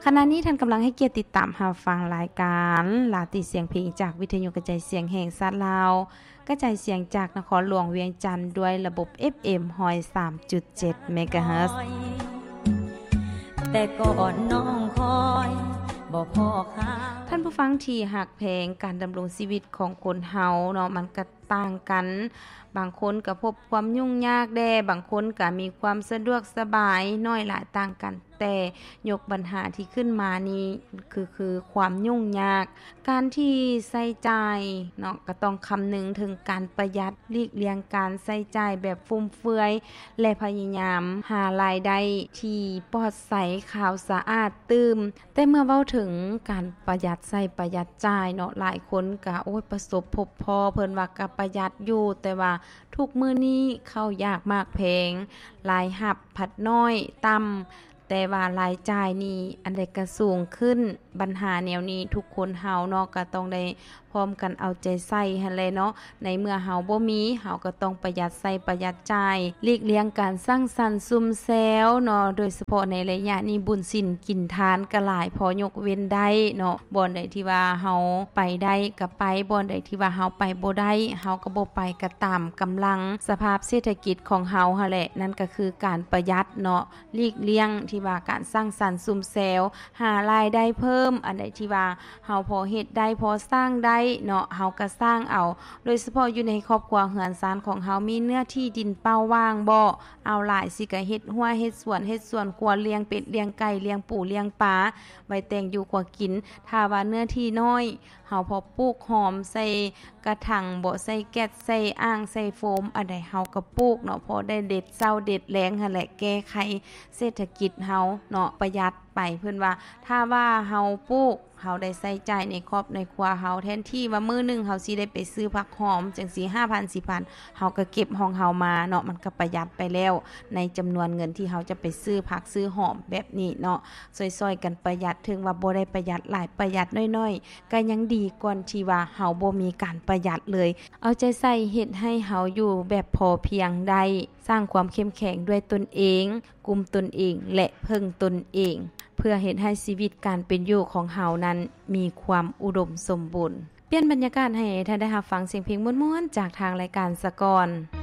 ขณะนี้ท่านกำลังให้เกียรติติดตามรับฟังรายการลาติเสียงเพลงจากวิทยุกระจายเสียงแห่งชาติลาวกระจายเสียงจากนครหลวงเวียงจันทน์ด้วยระบบ FM 103.7 เมกะเฮิรตซ์แต่ก่อนน้องคอยบ่พอค่ะท่านผู้ฟังที่หักแพงการดำรงชีวิตของคนเฮาเนาะมันก็ต่างกันบางคนก็พบความยุ่งยากแด่บางคนก็มีความสะดวกสบายน้อยหลายต่างกันแต่ยกปัญหาที่ขึ้นมานี้คือความยุ่งยากการที่ใส่ใจเนาะก็ต้องคำนึงถึงการประหยัดหลีกเลี่ยงการใส่ใจแบบฟุ่มเฟือยและพยายามหารายได้ที่ปลอดใสขาวสะอาดตื้มแต่เมื่อเว้าถึงการประหยัดใส่ประหยัดจ่ายเนาะหลายคนก็ประสบพบพอเพิ่นว่าก็ประหยัดอยู่แต่ว่าทุกมื้อนี้เข้ายากมากแพงรายรับผัดน้อยต่ำแต่ว่ารายจ่ายนี่อันใดก็สูงขึ้นปัญหาแนวนี้ทุกคนเฮาเนาะก็ต้องได้พร้อมกันเอาใจใส่หั่นแหละเนาะในเมื่อเฮาบ่มีเฮาก็ต้องประหยัดใส่ประหยัดจ่ายหลีกเลี่ยงการสร้างสรรค์ซุ่มแซวเนาะโดยเฉพาะในระยะนี้บุญศีลกินทานก็หลายพอยกเว้นได้เนาะบ่อนใดที่ว่าเฮาไปได้ก็ไปบ่อนใดที่ว่าเฮาไปบ่ได้เฮาก็บ่ไปก็ตามกำลังสภาพเศรษฐกิจของเฮาหั่นแหละนั่นก็คือการประหยัดเนาะหลีกเลี่ยงที่ว่าการสร้างสรรค์ซุ่มแซวหารายได้เพิ่มอันใดที่ว่าเฮาพอเฮ็ดได้พอสร้างได้เนาะเฮาก็สร้างเอาโดยเฉพาะอยู่ในครอบครัวเฮือนซานของเฮามีเนื้อที่ดินเป้าว่างบ่เอาหลายสิก็เฮ็ดหัวเฮ็ดสวนครัวเลี้ยงเป็ดเลี้ยงไก่เลี้ยงปูเลี้ยงปลาไว้แต่งอยู่กว่ากินถ้าว่าเนื้อที่น้อยเฮาพอปลูกหอมใส่กระถางบ่ใส่แก๊สใส่อ่างใส่โฟมอันใดเฮาก็ปลูกเนาะพอได้เด็ดเช้าเด็ดแลงหั่นแหละแก้ไขเศรษฐกิจเฮาเนาะประหยัดไปเพิ่นว่าถ้าว่าเฮาปลูกเฮาได้ใส่ใจในครอบในครัวเฮาแทนที่ว่ามื้อนึงเฮาสิได้ไปซื้อผักหอมจังซี่ 5,000 4,000 เฮาก็เก็บของเฮามาเนาะมันก็ประหยัดไปแล้วในจำนวนเงินที่เฮาจะไปซื้อผักซื้อหอมแบบนี้เนาะซอยๆกันประหยัดถึงว่าบ่ได้ประหยัดหลายประหยัดน้อยๆก็ยังดีกว่าที่ว่าเฮาบ่มีการประหยัดเลยเอาใจใส่เฮ็ดให้เฮาอยู่แบบพอเพียงได้สร้างความเข้มแข็งด้วยตนเองกุมตนเองและพึ่งตนเองเพื่อเฮ็ดให้ชีวิตการเป็นอยู่ของเฮานั้นมีความอุดมสมบูรณ์เปลี่ยนบรรยากาศให้ท่านได้รับฟังเสียงเพลงม่วนๆจากทางรายการสะก่อน